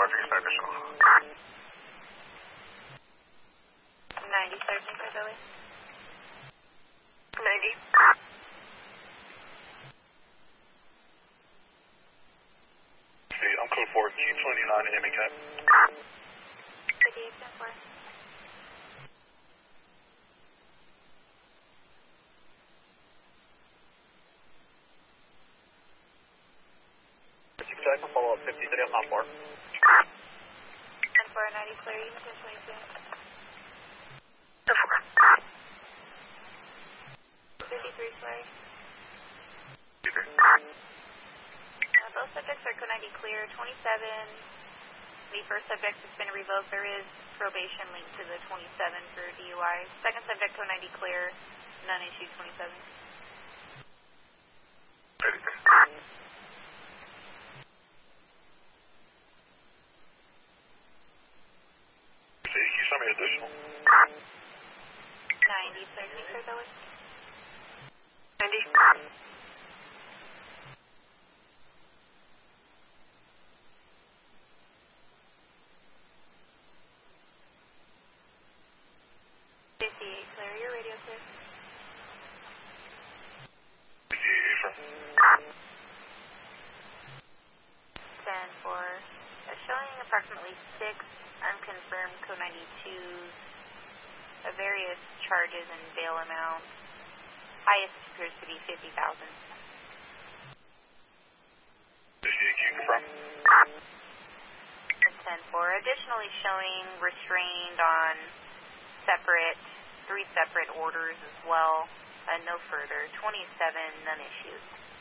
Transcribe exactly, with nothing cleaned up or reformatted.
Marjorie, five additional. ninety, Sergeant Cardelli. ninety. Okay, I'm code four, Q twenty-nine, aiming at. fifty-eight, ten four. Exactly, follow up fifty-three, I'm not far. ten four, ninety, clear, you can twenty-two. fifty-three, sorry. Uh, both subjects are code ninety clear. twenty-seven, the first subject has been revoked. There is probation linked to the twenty-seven for D U I. Second subject, code ninety clear, none issued, twenty-seven. Can you show me additional? ninety, Sergeant Cardelli. ninety. fifty-eight, clear, your radio clear. fifty-eight, from. ten four, uh, showing approximately six unconfirmed code ninety-twos of various charges and bail amounts. Highest appears to be fifty thousand. fifty-eight, Q confirm. ten four, additionally showing restrained on separate, three separate orders as well. Uh, no further. twenty-seven, none issued.